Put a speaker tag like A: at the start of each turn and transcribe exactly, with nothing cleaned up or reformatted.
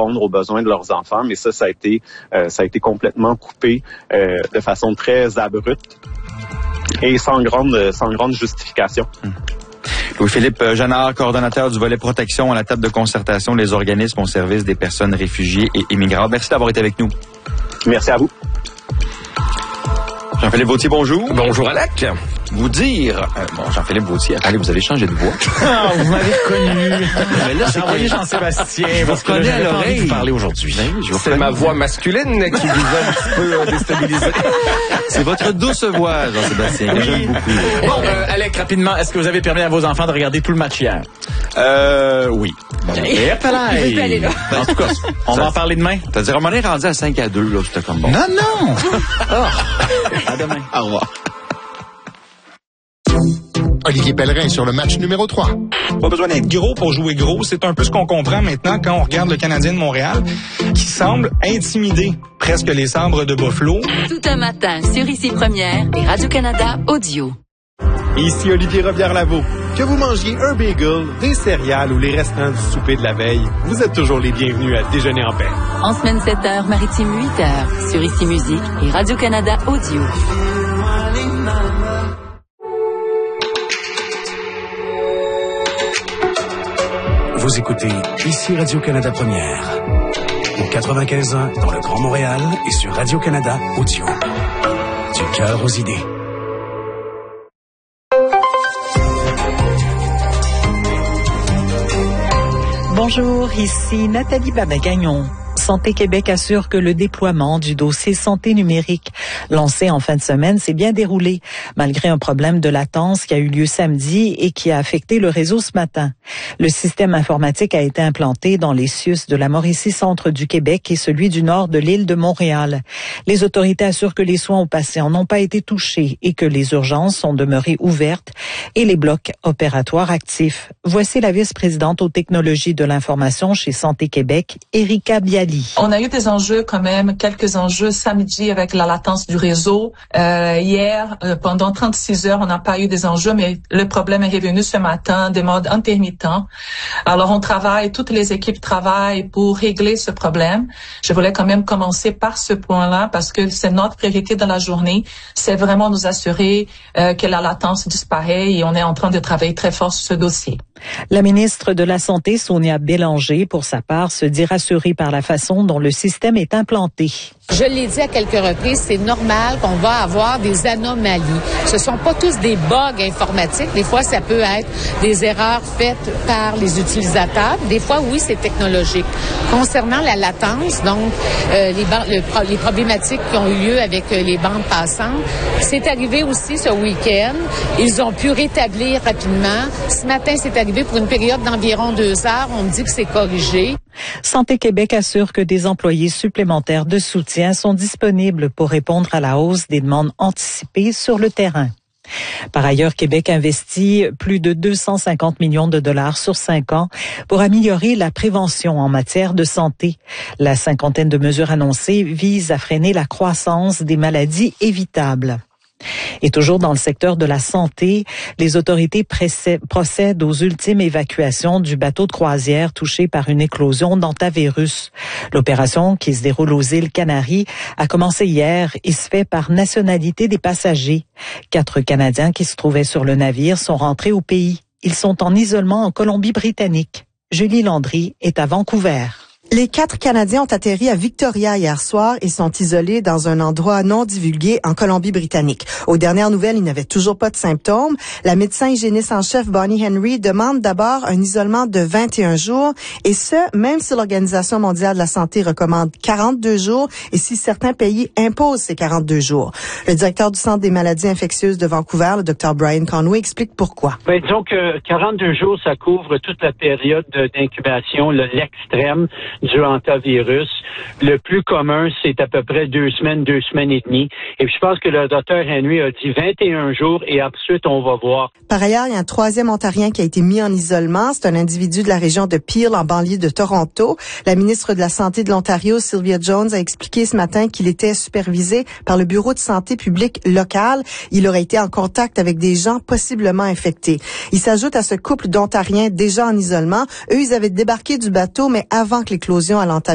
A: répondre aux besoins de leurs enfants. Mais ça, ça a été, euh, ça a été complètement coupé euh, de façon très abrupte et sans grande, sans grande justification.
B: Hum. Louis-Philippe Jeannard, coordonnateur du volet protection à la table de concertation des organismes au service des personnes réfugiées et immigrants. Merci d'avoir été avec nous.
A: Merci à vous.
B: Jean-Philippe Vautier, bonjour.
C: Bonjour, Alec.
B: Vous dire... Euh, bon, Jean-Philippe Vautier, allez, vous avez changé de voix.
C: Ah, vous m'avez reconnu.
B: Mais là, c'est
C: envoyé Jean-Sébastien.
B: Vous reconnez à l'oreille.
C: Vous parler aujourd'hui.
B: C'est
C: ma voix masculine qui vous a un petit peu déstabilisé.
B: C'est votre douce voix, Jean-Sébastien, que j'aime beaucoup.
C: Bon, euh, Alec, rapidement, est-ce que vous avez permis à vos enfants de regarder tout le match hier?
B: Euh, oui.
C: Bon, et hop là,
D: Il veut plus aller là.
C: En tout cas, on
B: Ça,
C: va en parler demain.
B: C'est-à-dire, on est rendu à cinq à deux, là, c'était comme bon.
C: Non, non! À demain.
B: Au revoir.
E: Olivier Pellerin sur le match numéro trois.
F: Pas besoin d'être gros pour jouer gros. C'est un peu ce qu'on comprend maintenant quand on regarde le Canadien de Montréal, qui semble intimider presque les Sabres de Buffalo.
G: Tout un matin sur Ici Première et Radio-Canada Audio.
H: Ici Olivier Robillard-Lavaux. Que vous mangiez un bagel, des céréales ou les restants du souper de la veille, vous êtes toujours les bienvenus à Déjeuner en paix.
G: En semaine sept heures, maritime huit heures sur Ici Musique et Radio-Canada Audio.
I: Vous écoutez Ici Radio-Canada Première. Au quatre-vingt-quinze ans dans le Grand Montréal et sur Radio-Canada Audio. Du cœur aux idées.
J: Bonjour, ici Nathalie Babagagnon. Santé Québec assure que le déploiement du dossier santé numérique lancé en fin de semaine s'est bien déroulé, malgré un problème de latence qui a eu lieu samedi et qui a affecté le réseau ce matin. Le système informatique a été implanté dans les C I U S de la Mauricie-Centre du Québec et celui du nord de l'île de Montréal. Les autorités assurent que les soins aux patients n'ont pas été touchés et que les urgences sont demeurées ouvertes et les blocs opératoires actifs. Voici la vice-présidente aux technologies de l'information chez Santé Québec, Erika Bialy.
K: On a eu des enjeux quand même, quelques enjeux samedi avec la latence du réseau. Euh, hier, euh, pendant trente-six heures, on n'a pas eu des enjeux, mais le problème est revenu ce matin de mode intermittent. Alors, on travaille, toutes les équipes travaillent pour régler ce problème. Je voulais quand même commencer par ce point-là parce que c'est notre priorité dans la journée. C'est vraiment nous assurer euh, que la latence disparaît et on est en train de travailler très fort sur ce dossier.
J: La ministre de la Santé, Sonia Bélanger, pour sa part, se dit rassurée par la façon dont le système est implanté.
L: Je l'ai dit à quelques reprises, c'est normal qu'on va avoir des anomalies. Ce sont pas tous des bugs informatiques. Des fois, ça peut être des erreurs faites par les utilisateurs. Des fois, oui, c'est technologique. Concernant la latence, donc euh, les, ban- le, les problématiques qui ont eu lieu avec euh, les bandes passantes, c'est arrivé aussi ce week-end. Ils ont pu rétablir rapidement. Ce matin, c'est arrivé pour une période d'environ deux heures. On me dit que c'est corrigé.
J: Santé Québec assure que des employés supplémentaires de soutien sont disponibles pour répondre à la hausse des demandes anticipées sur le terrain. Par ailleurs, Québec investit plus de deux cent cinquante millions de dollars sur cinq ans pour améliorer la prévention en matière de santé. La cinquantaine de mesures annoncées vise à freiner la croissance des maladies évitables. Et toujours dans le secteur de la santé, les autorités procèdent aux ultimes évacuations du bateau de croisière touché par une éclosion d'hantavirus. L'opération, qui se déroule aux îles Canaries, a commencé hier et se fait par nationalité des passagers. Quatre Canadiens qui se trouvaient sur le navire sont rentrés au pays. Ils sont en isolement en Colombie-Britannique. Julie Landry est à Vancouver.
M: Les quatre Canadiens ont atterri à Victoria hier soir et sont isolés dans un endroit non divulgué en Colombie-Britannique. Aux dernières nouvelles, ils n'avaient toujours pas de symptômes. La médecin hygiéniste en chef Bonnie Henry demande d'abord un isolement de vingt et un jours, et ce, même si l'Organisation mondiale de la santé recommande quarante-deux jours et si certains pays imposent ces quarante-deux jours. Le directeur du Centre des maladies infectieuses de Vancouver, le docteur Brian Conway, explique pourquoi.
N: Ben, disons que quarante-deux jours, ça couvre toute la période d'incubation, l'extrême du hantavirus. Le plus commun, c'est à peu près deux semaines, deux semaines et demie. Et puis, je pense que le docteur Henry a dit vingt et un jours et ensuite, on va voir.
M: Par ailleurs, il y a un troisième Ontarien qui a été mis en isolement. C'est un individu de la région de Peel, en banlieue de Toronto. La ministre de la Santé de l'Ontario, Sylvia Jones, a expliqué ce matin qu'il était supervisé par le Bureau de santé publique local. Il aurait été en contact avec des gens possiblement infectés. Il s'ajoute à ce couple d'Ontariens déjà en isolement. Eux, ils avaient débarqué du bateau, mais avant que l'éclosion à l'hantavirus